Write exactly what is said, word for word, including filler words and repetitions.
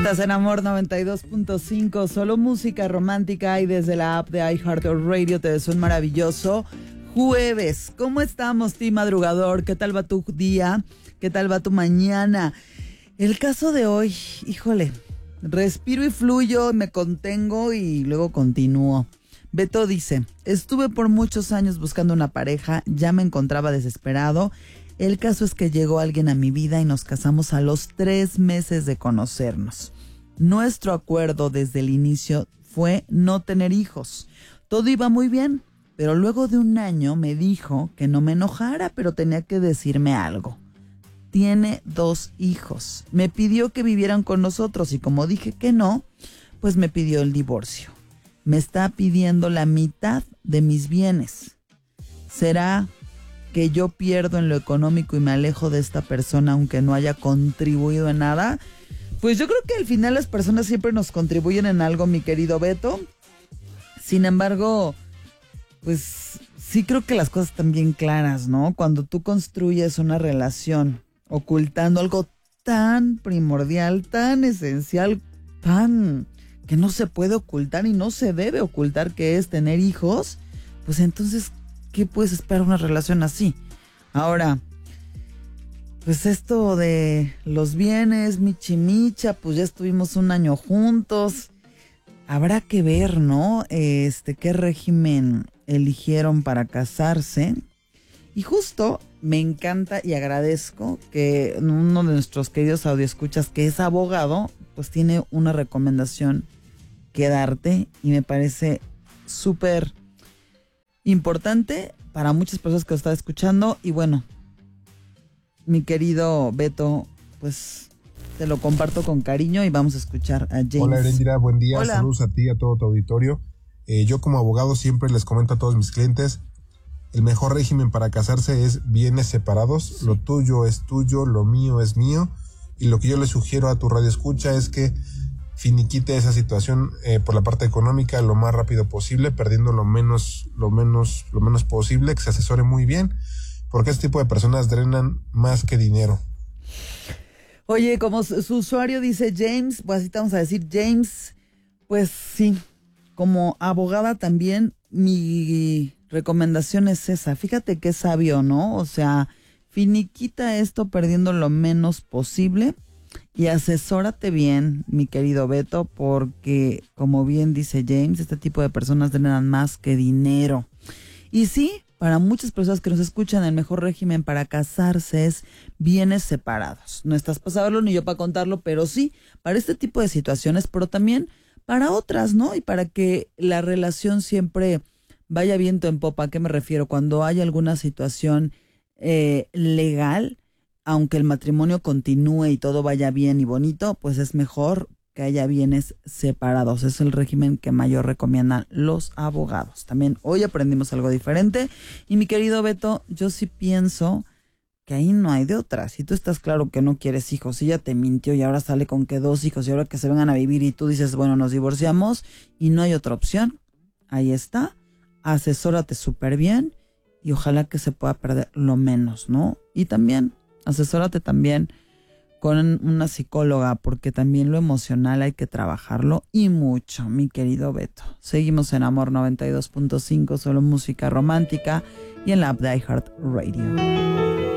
Estás en Amor noventa y dos punto cinco, solo música romántica, y desde la app de iHeartRadio te deseo un maravilloso jueves. ¿Cómo estamos, team madrugador? ¿Qué tal va tu día? ¿Qué tal va tu mañana? El caso de hoy, híjole, respiro y fluyo, me contengo y luego continúo. Beto dice, estuve por muchos años buscando una pareja, ya me encontraba desesperado. El caso es que llegó alguien a mi vida y nos casamos a los tres meses de conocernos. Nuestro acuerdo desde el inicio fue no tener hijos. Todo iba muy bien, pero luego de un año me dijo que no me enojara, pero tenía que decirme algo. Tiene dos hijos. Me pidió que vivieran con nosotros y como dije que no, pues me pidió el divorcio. Me está pidiendo la mitad de mis bienes. ¿Será que yo pierdo en lo económico y me alejo de esta persona aunque no haya contribuido en nada? Pues yo creo que al final las personas siempre nos contribuyen en algo, mi querido Beto. Sin embargo, pues sí creo que las cosas están bien claras, ¿no? Cuando tú construyes una relación ocultando algo tan primordial, tan esencial, tan que no se puede ocultar y no se debe ocultar, que es tener hijos, pues entonces, ¿qué puedes esperar de una relación así? Ahora, pues esto de los bienes, michi micha, pues ya estuvimos un año juntos. Habrá que ver, ¿no? Este, qué régimen eligieron para casarse. Y justo me encanta y agradezco que uno de nuestros queridos audioescuchas, que es abogado, pues tiene una recomendación que darte y me parece súper importante para muchas personas que lo están escuchando. Y bueno, mi querido Beto, pues te lo comparto con cariño y vamos a escuchar a James. Hola Erendira, buen día. Hola. Saludos a ti y a todo tu auditorio. Eh, yo como abogado siempre les comento a todos mis clientes, el mejor régimen para casarse es bienes separados. Sí. Lo tuyo es tuyo, lo mío es mío. Y lo que yo le sugiero a tu radioescucha es que finiquite esa situación eh, por la parte económica lo más rápido posible, perdiendo lo menos, lo menos, lo menos posible, que se asesore muy bien, porque este tipo de personas drenan más que dinero. Oye, como su, su usuario dice James, pues así te vamos a decir James, pues sí, como abogada también mi recomendación es esa. Fíjate qué sabio, ¿no? O sea, finiquita esto perdiendo lo menos posible. Y asesórate bien, mi querido Beto, porque como bien dice James, este tipo de personas drenan más que dinero. Y sí, para muchas personas que nos escuchan, el mejor régimen para casarse es bienes separados. No estás para saberlo ni yo para contarlo, pero sí, para este tipo de situaciones, pero también para otras, ¿no? Y para que la relación siempre vaya viento en popa. ¿A qué me refiero? Cuando hay alguna situación eh, legal, aunque el matrimonio continúe y todo vaya bien y bonito, pues es mejor que haya bienes separados. Es el régimen que mayor recomiendan los abogados. También hoy aprendimos algo diferente. Y mi querido Beto, yo sí pienso que ahí no hay de otra. Si tú estás claro que no quieres hijos, si ella te mintió y ahora sale con que dos hijos y ahora que se vengan a vivir y tú dices, bueno, nos divorciamos y no hay otra opción, ahí está. Asesórate súper bien y ojalá que se pueda perder lo menos, ¿no? Y también asesórate también con una psicóloga, porque también lo emocional hay que trabajarlo y mucho, mi querido Beto. Seguimos en Amor noventa y dos punto cinco, solo música romántica, y en la app de iHeartRadio.